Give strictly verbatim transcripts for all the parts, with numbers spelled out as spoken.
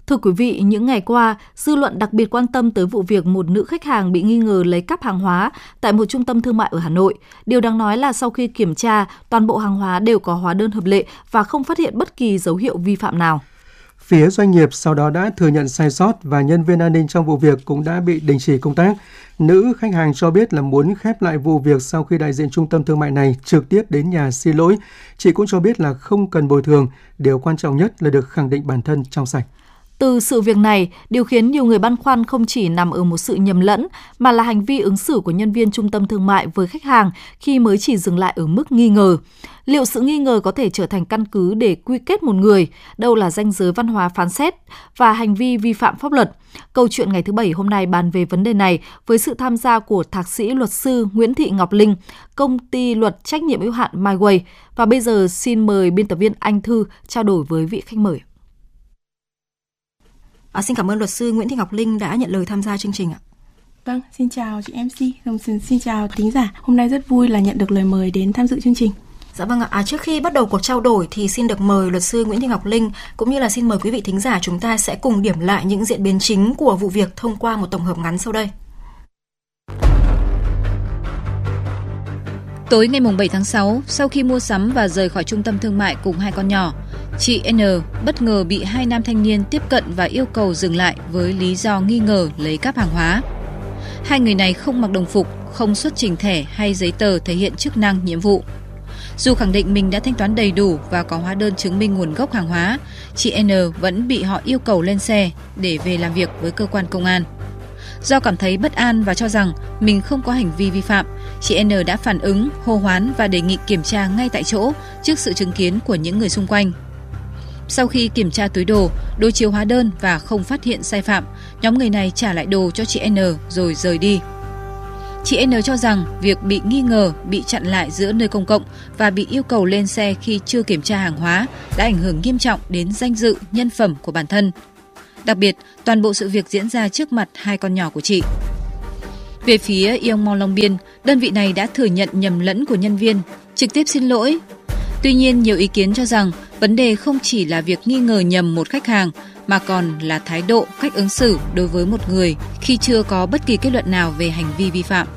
Thưa quý vị, những ngày qua, dư luận đặc biệt quan tâm tới vụ việc một nữ khách hàng bị nghi ngờ lấy cắp hàng hóa tại một trung tâm thương mại ở Hà Nội. Điều đáng nói là sau khi kiểm tra, toàn bộ hàng hóa đều có hóa đơn hợp lệ và không phát hiện bất kỳ dấu hiệu vi phạm nào. Phía doanh nghiệp sau đó đã thừa nhận sai sót và nhân viên an ninh trong vụ việc cũng đã bị đình chỉ công tác. Nữ khách hàng cho biết là muốn khép lại vụ việc sau khi đại diện trung tâm thương mại này trực tiếp đến nhà xin lỗi. Chị cũng cho biết là không cần bồi thường, điều quan trọng nhất là được khẳng định bản thân trong sạch. Từ sự việc này, điều khiến nhiều người băn khoăn không chỉ nằm ở một sự nhầm lẫn, mà là hành vi ứng xử của nhân viên trung tâm thương mại với khách hàng khi mới chỉ dừng lại ở mức nghi ngờ. Liệu sự nghi ngờ có thể trở thành căn cứ để quy kết một người, đâu là ranh giới văn hóa phán xét và hành vi vi phạm pháp luật? Câu chuyện ngày thứ Bảy hôm nay bàn về vấn đề này với sự tham gia của Thạc sĩ luật sư Nguyễn Thị Ngọc Linh, công ty luật trách nhiệm hữu hạn MyWay. Và bây giờ xin mời biên tập viên Anh Thư trao đổi với vị khách mời. À, xin cảm ơn luật sư Nguyễn Thị Ngọc Linh đã nhận lời tham gia chương trình ạ. Vâng, xin chào chị em xê, xin, xin chào thính giả. Hôm nay rất vui là nhận được lời mời đến tham dự chương trình. Dạ vâng ạ, à, trước khi bắt đầu cuộc trao đổi thì xin được mời luật sư Nguyễn Thị Ngọc Linh cũng như là xin mời quý vị thính giả chúng ta sẽ cùng điểm lại những diễn biến chính của vụ việc thông qua một tổng hợp ngắn sau đây. Tối ngày bảy tháng sáu, sau khi mua sắm và rời khỏi trung tâm thương mại cùng hai con nhỏ, chị N bất ngờ bị hai nam thanh niên tiếp cận và yêu cầu dừng lại với lý do nghi ngờ lấy cắp hàng hóa. Hai người này không mặc đồng phục, không xuất trình thẻ hay giấy tờ thể hiện chức năng nhiệm vụ. Dù khẳng định mình đã thanh toán đầy đủ và có hóa đơn chứng minh nguồn gốc hàng hóa, chị N vẫn bị họ yêu cầu lên xe để về làm việc với cơ quan công an. Do cảm thấy bất an và cho rằng mình không có hành vi vi phạm, chị N đã phản ứng, hô hoán và đề nghị kiểm tra ngay tại chỗ trước sự chứng kiến của những người xung quanh. Sau khi kiểm tra túi đồ, đối chiếu hóa đơn và không phát hiện sai phạm, nhóm người này trả lại đồ cho chị N rồi rời đi. Chị N cho rằng việc bị nghi ngờ, bị chặn lại giữa nơi công cộng và bị yêu cầu lên xe khi chưa kiểm tra hàng hóa đã ảnh hưởng nghiêm trọng đến danh dự, nhân phẩm của bản thân. Đặc biệt, toàn bộ sự việc diễn ra trước mặt hai con nhỏ của chị. Về phía Ion Mall Long Biên, đơn vị này đã thừa nhận nhầm lẫn của nhân viên, trực tiếp xin lỗi. Tuy nhiên, nhiều ý kiến cho rằng vấn đề không chỉ là việc nghi ngờ nhầm một khách hàng, mà còn là thái độ, cách ứng xử đối với một người khi chưa có bất kỳ kết luận nào về hành vi vi phạm.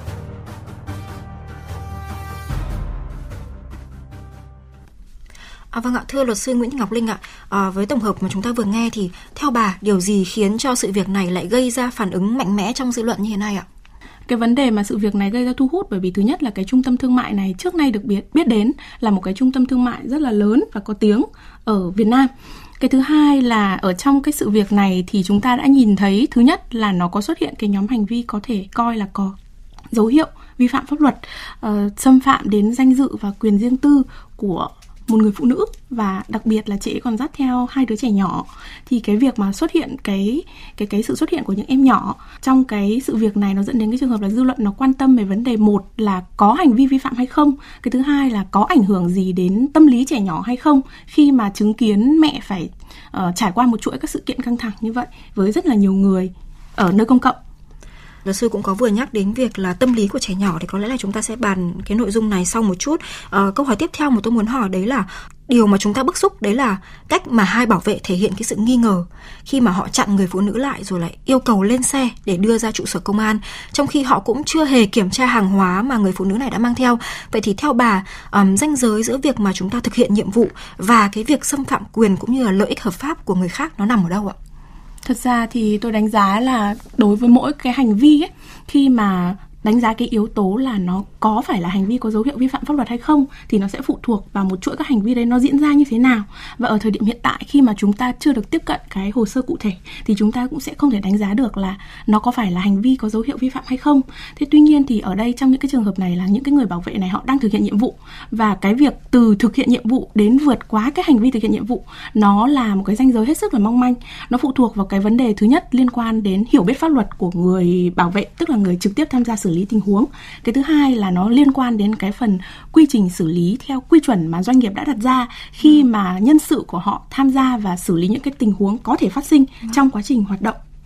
À, vâng ạ, thưa luật sư Nguyễn Thị Ngọc Linh ạ, à, với tổng hợp mà chúng ta vừa nghe thì theo bà, điều gì khiến cho sự việc này lại gây ra phản ứng mạnh mẽ trong dư luận như thế này ạ? Cái vấn đề mà sự việc này gây ra thu hút bởi vì thứ nhất là cái trung tâm thương mại này trước nay được biết, biết đến là một cái trung tâm thương mại rất là lớn và có tiếng ở Việt Nam. Cái thứ hai là ở trong cái sự việc này thì chúng ta đã nhìn thấy thứ nhất là nó có xuất hiện cái nhóm hành vi có thể coi là có dấu hiệu vi phạm pháp luật, uh, xâm phạm đến danh dự và quyền riêng tư của một người phụ nữ, và đặc biệt là chị ấy còn dắt theo hai đứa trẻ nhỏ. Thì cái việc mà xuất hiện cái cái cái sự xuất hiện của những em nhỏ trong cái sự việc này nó dẫn đến cái trường hợp là dư luận nó quan tâm về vấn đề, một là có hành vi vi phạm hay không, cái thứ hai là có ảnh hưởng gì đến tâm lý trẻ nhỏ hay không khi mà chứng kiến mẹ phải uh, trải qua một chuỗi các sự kiện căng thẳng như vậy với rất là nhiều người ở nơi công cộng. Luật sư cũng có vừa nhắc đến việc là tâm lý của trẻ nhỏ, thì có lẽ là chúng ta sẽ bàn cái nội dung này sau một chút. À, câu hỏi tiếp theo mà tôi muốn hỏi đấy là điều mà chúng ta bức xúc đấy là cách mà hai bảo vệ thể hiện cái sự nghi ngờ khi mà họ chặn người phụ nữ lại rồi lại yêu cầu lên xe để đưa ra trụ sở công an, trong khi họ cũng chưa hề kiểm tra hàng hóa mà người phụ nữ này đã mang theo. Vậy thì theo bà, um, ranh giới giữa việc mà chúng ta thực hiện nhiệm vụ và cái việc xâm phạm quyền cũng như là lợi ích hợp pháp của người khác nó nằm ở đâu ạ? Thật ra thì tôi đánh giá là đối với mỗi cái hành vi ấy, khi mà đánh giá cái yếu tố là nó có phải là hành vi có dấu hiệu vi phạm pháp luật hay không thì nó sẽ phụ thuộc vào một chuỗi các hành vi đấy nó diễn ra như thế nào. Và ở thời điểm hiện tại khi mà chúng ta chưa được tiếp cận cái hồ sơ cụ thể thì chúng ta cũng sẽ không thể đánh giá được là nó có phải là hành vi có dấu hiệu vi phạm hay không. Thế tuy nhiên thì ở đây trong những cái trường hợp này là những cái người bảo vệ này họ đang thực hiện nhiệm vụ, và cái việc từ thực hiện nhiệm vụ đến vượt quá cái hành vi thực hiện nhiệm vụ nó là một cái ranh giới hết sức là mong manh. Nó phụ thuộc vào cái vấn đề thứ nhất liên quan đến hiểu biết pháp luật của người bảo vệ, tức là người trực tiếp tham gia xử lý tình huống. Cái thứ hai là nó liên quan đến cái phần quy trình xử lý theo quy chuẩn mà doanh nghiệp đã đặt ra khi mà nhân sự của họ tham gia và xử lý những cái tình huống có thể phát sinh trong quá trình hoạt động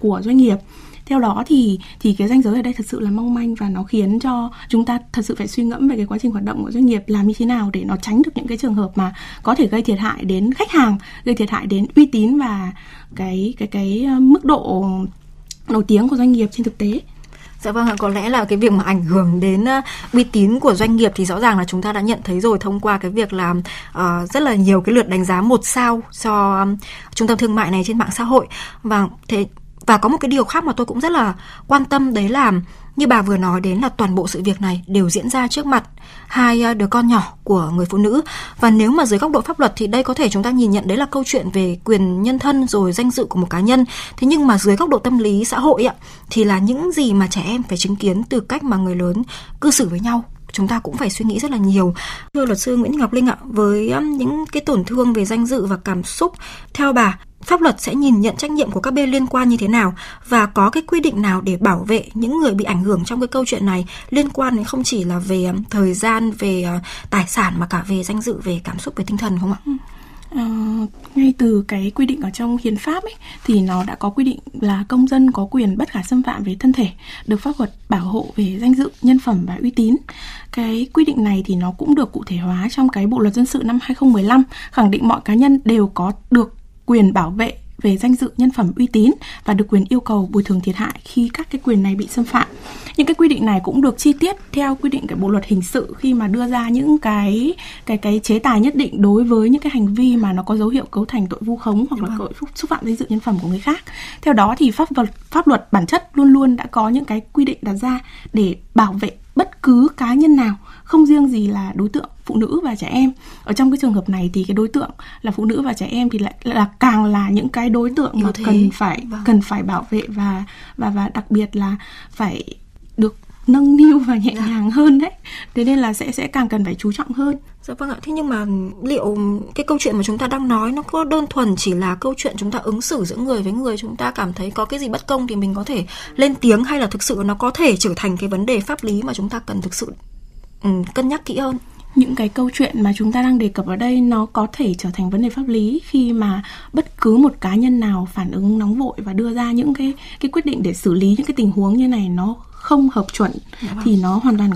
của doanh nghiệp. Theo đó thì thì cái ranh giới ở đây thật sự là mong manh, và nó khiến cho chúng ta thật sự phải suy ngẫm về cái quá trình hoạt động của doanh nghiệp, làm như thế nào để nó tránh được những cái trường hợp mà có thể gây thiệt hại đến khách hàng, gây thiệt hại đến uy tín và cái cái cái mức độ nổi tiếng của doanh nghiệp trên thực tế. Dạ vâng ạ, có lẽ là cái việc mà ảnh hưởng đến uh, uy tín của doanh nghiệp thì rõ ràng là chúng ta đã nhận thấy rồi thông qua cái việc là uh, rất là nhiều cái lượt đánh giá một sao cho um, trung tâm thương mại này trên mạng xã hội. Và thế và có một cái điều khác mà tôi cũng rất là quan tâm, đấy là như bà vừa nói đến là toàn bộ sự việc này đều diễn ra trước mặt hai đứa con nhỏ của người phụ nữ. Và nếu mà dưới góc độ pháp luật thì đây có thể chúng ta nhìn nhận đấy là câu chuyện về quyền nhân thân rồi danh dự của một cá nhân. Thế nhưng mà dưới góc độ tâm lý xã hội ạ, thì là những gì mà trẻ em phải chứng kiến từ cách mà người lớn cư xử với nhau, chúng ta cũng phải suy nghĩ rất là nhiều. Thưa luật sư Nguyễn Thị Ngọc Linh ạ, với những cái tổn thương về danh dự và cảm xúc, theo bà, pháp luật sẽ nhìn nhận trách nhiệm của các bên liên quan như thế nào, và có cái quy định nào để bảo vệ những người bị ảnh hưởng trong cái câu chuyện này, liên quan đến không chỉ là về thời gian, về tài sản mà cả về danh dự, về cảm xúc, về tinh thần không ạ? À, ngay từ cái quy định ở trong hiến pháp ấy, thì nó đã có quy định là công dân có quyền bất khả xâm phạm về thân thể, được pháp luật bảo hộ về danh dự, nhân phẩm và uy tín. Cái quy định này thì nó cũng được cụ thể hóa trong cái Bộ luật dân sự năm hai không một năm, khẳng định mọi cá nhân đều có được quyền bảo vệ về danh dự, nhân phẩm, uy tín và được quyền yêu cầu bồi thường thiệt hại khi các cái quyền này bị xâm phạm. Những cái quy định này cũng được chi tiết theo quy định cái Bộ luật hình sự khi mà đưa ra những cái cái cái chế tài nhất định đối với những cái hành vi mà nó có dấu hiệu cấu thành tội vu khống hoặc là tội xúc phạm danh dự, nhân phẩm của người khác. Theo đó thì pháp luật pháp luật bản chất luôn luôn đã có những cái quy định đặt ra để bảo vệ bất cứ cá nhân nào, không riêng gì là đối tượng phụ nữ và trẻ em. Ở trong cái trường hợp này thì cái đối tượng là phụ nữ và trẻ em thì lại là càng là những cái đối tượng mà cần phải vâng. cần phải bảo vệ và và và đặc biệt là phải được nâng niu và nhẹ dạ. nhàng hơn đấy. Thế nên là sẽ sẽ càng cần phải chú trọng hơn. Dạ vâng ạ. Thế nhưng mà liệu cái câu chuyện mà chúng ta đang nói nó có đơn thuần chỉ là câu chuyện chúng ta ứng xử giữa người với người, chúng ta cảm thấy có cái gì bất công thì mình có thể lên tiếng, hay là thực sự nó có thể trở thành cái vấn đề pháp lý mà chúng ta cần thực sự um, cân nhắc kỹ hơn? Những cái câu chuyện mà chúng ta đang đề cập ở đây nó có thể trở thành vấn đề pháp lý khi mà bất cứ một cá nhân nào phản ứng nóng vội và đưa ra những cái cái quyết định để xử lý những cái tình huống như này nó không hợp chuẩn, thì nó hoàn toàn